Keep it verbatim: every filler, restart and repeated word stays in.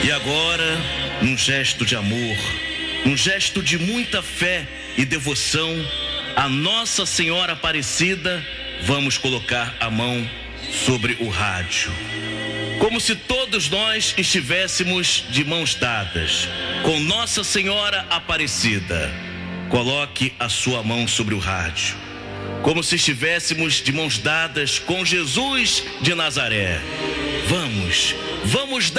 E agora, num gesto de amor, um gesto de muita fé e devoção a Nossa Senhora Aparecida, vamos colocar a mão sobre o rádio, como se todos nós estivéssemos de mãos dadas com Nossa Senhora Aparecida. Coloque a sua mão sobre o rádio, como se estivéssemos de mãos dadas com Jesus de Nazaré. Vamos, vamos dar